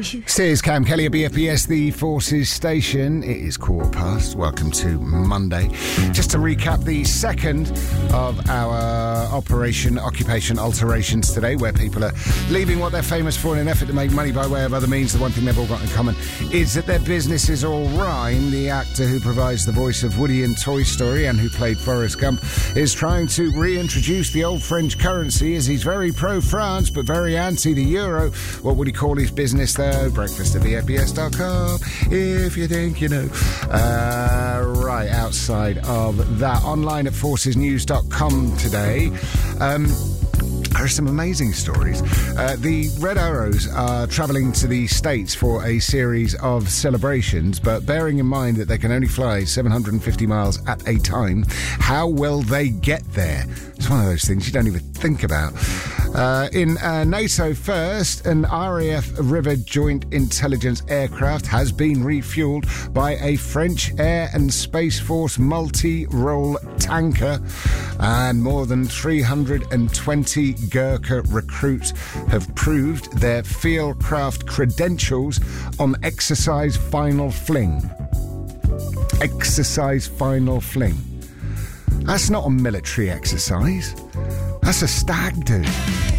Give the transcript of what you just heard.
Says Cam Kelly at BFBS, the Forces station. It is 1:15. Welcome to Monday. Just to recap the second of our Operation Occupation Alterations today, where people are leaving what they're famous for in an effort to make money by way of other means. The one thing they've all got in common is that their businesses all rhyme. The actor who provides the voice of Woody in Toy Story and who played Forrest Gump is trying to reintroduce the old French currency, as he's very pro-France but very anti the euro. What would he call his business, though? Breakfast at BFBS.com, if you think you know. Right, outside of that, online at forcesnews.com today. There are some amazing stories. The Red Arrows are travelling to the States for a series of celebrations, but bearing in mind that they can only fly 750 miles at a time, how will they get there? It's one of those things you don't even think about. In NATO first, an RAF River Joint Intelligence aircraft has been refuelled by a French Air and Space Force multi-role tanker, and more than 320 Gurkha recruits have proved their fieldcraft credentials on Exercise Final Fling. Exercise Final Fling. That's not a military exercise. That's a stag do.